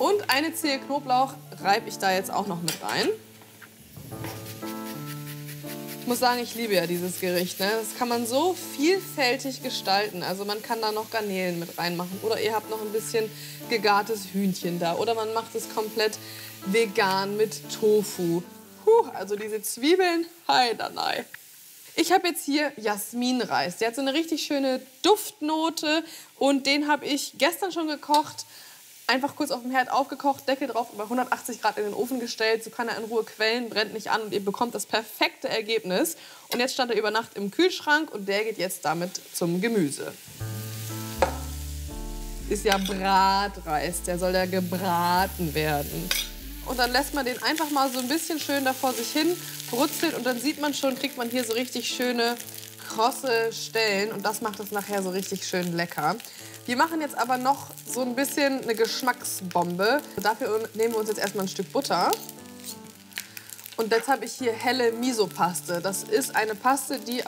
Und eine Zehe Knoblauch reibe ich da jetzt auch noch mit rein. Ich muss sagen, ich liebe ja dieses Gericht. Ne? Das kann man so vielfältig gestalten. Also man kann da noch Garnelen mit reinmachen. Oder ihr habt noch ein bisschen gegartes Hühnchen da. Oder man macht es komplett vegan mit Tofu. Also diese Zwiebeln, heidanei. Ich habe jetzt hier Jasminreis. Der hat so eine richtig schöne Duftnote. Und den habe ich gestern schon gekocht. Einfach kurz auf dem Herd aufgekocht, Deckel drauf, über 180 Grad in den Ofen gestellt. So kann er in Ruhe quellen, brennt nicht an und ihr bekommt das perfekte Ergebnis. Und jetzt stand er über Nacht im Kühlschrank und der geht jetzt damit zum Gemüse. Ist ja Bratreis, der soll ja gebraten werden. Und dann lässt man den einfach mal so ein bisschen schön da vor sich hin brutzeln und dann sieht man schon, kriegt man hier so richtig schöne, krosse Stellen und das macht es nachher so richtig schön lecker. Wir machen jetzt aber noch so ein bisschen eine Geschmacksbombe. Dafür nehmen wir uns jetzt erstmal ein Stück Butter. Und jetzt habe ich hier helle Miso-Paste. Das ist eine Paste, die